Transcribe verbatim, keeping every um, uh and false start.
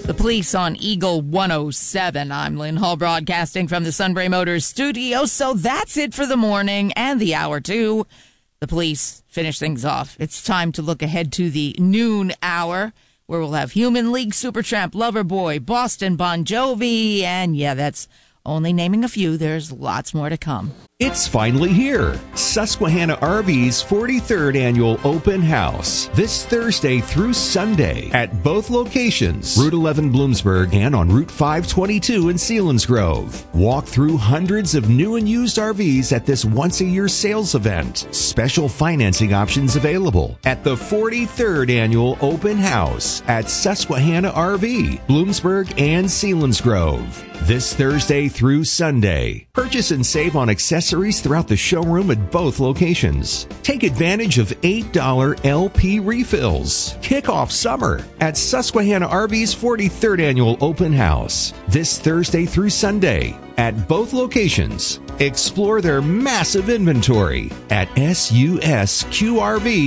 The police on Eagle one oh seven. I'm Lynn Hall broadcasting from the Sunbury Motors studio. So that's it for the morning and the hour two. The police finish things off. It's time to look ahead to the noon hour, where we'll have Human League, Supertramp, Loverboy, Boston, Bon Jovi, and yeah, that's only naming a few. There's lots more to come. It's finally here. Susquehanna R V's forty-third Annual Open House. This Thursday through Sunday at both locations, Route eleven Bloomsburg and on Route five twenty-two in Selinsgrove. Walk through hundreds of new and used R Vs at this once-a-year sales event. Special financing options available at the forty-third Annual Open House at Susquehanna R V, Bloomsburg and Selinsgrove. This Thursday through Sunday. Purchase and save on accessories throughout the showroom at both locations. Take advantage of eight dollars L P refills. Kick off summer at Susquehanna R V's forty-third Annual Open House. This Thursday through Sunday at both locations. Explore their massive inventory at S U S Q R V